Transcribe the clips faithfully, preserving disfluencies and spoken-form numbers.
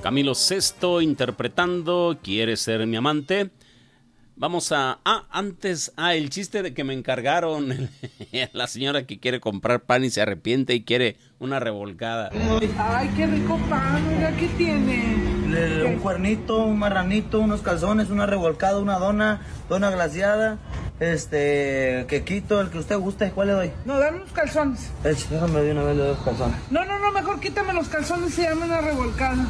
Camilo Sesto interpretando ¿Quieres ser mi amante? Vamos a... Ah, antes... Ah, el chiste de que me encargaron. La señora que quiere comprar pan y se arrepiente y quiere una revolcada. Ay, qué rico pan, mira, ¿qué tiene? Le, un cuernito, un marranito, unos calzones, una revolcada, una dona, dona glaseada, este, quequito, el que usted guste. ¿Cuál le doy? No, dame unos calzones. Eh, déjame de una vez, le doy los calzones. No, no, no, mejor quítame los calzones y dame una revolcada.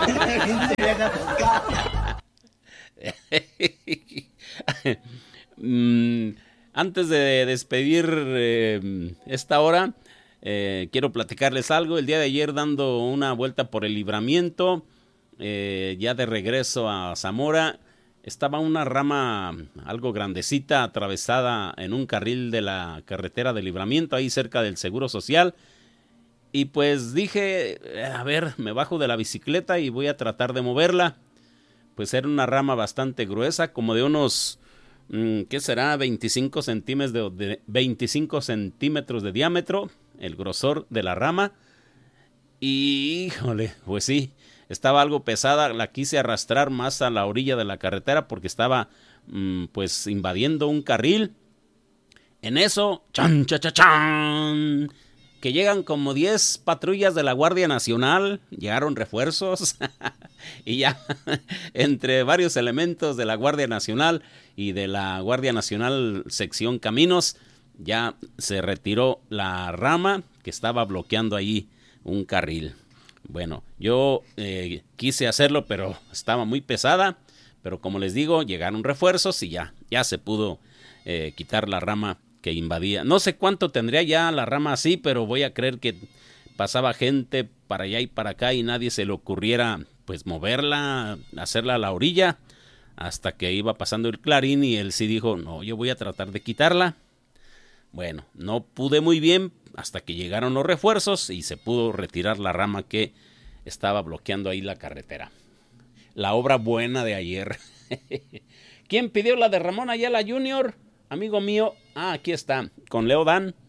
mm, antes de despedir eh, esta hora, eh, quiero platicarles algo. El día de ayer, dando una vuelta por el Libramiento, eh, ya de regreso a Zamora, estaba una rama algo grandecita atravesada en un carril de la carretera de Libramiento, ahí cerca del Seguro Social. Y pues dije, a ver, me bajo de la bicicleta y voy a tratar de moverla. Pues era una rama bastante gruesa, como de unos, ¿qué será? veinticinco centímetros de, de, veinticinco centímetros de diámetro, el grosor de la rama. Y, híjole, pues sí, estaba algo pesada, la quise arrastrar más a la orilla de la carretera porque estaba, mmm, pues, invadiendo un carril. En eso, chan, chan, chan, chan, que llegan como diez patrullas de la Guardia Nacional, llegaron refuerzos y ya entre varios elementos de la Guardia Nacional y de la Guardia Nacional sección Caminos, ya se retiró la rama que estaba bloqueando ahí un carril. Bueno, yo eh, quise hacerlo, pero estaba muy pesada, pero como les digo, llegaron refuerzos y ya, ya se pudo eh, quitar la rama que invadía. No sé cuánto tendría ya la rama así, pero voy a creer que pasaba gente para allá y para acá y nadie se le ocurriera pues moverla, hacerla a la orilla, hasta que iba pasando el Clarín y él sí dijo, no, yo voy a tratar de quitarla. Bueno, no pude muy bien hasta que llegaron los refuerzos y se pudo retirar la rama que estaba bloqueando ahí la carretera. La obra buena de ayer. ¿Quién pidió la de Ramón Ayala junior? Amigo mío, ah, aquí está, con Leo Dan.